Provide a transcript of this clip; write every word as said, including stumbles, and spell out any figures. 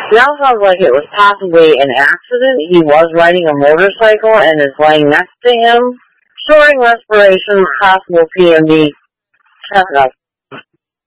Now sounds like it was possibly an accident. He was riding a motorcycle and is laying next to him, showing respiration, possible P M D checkup.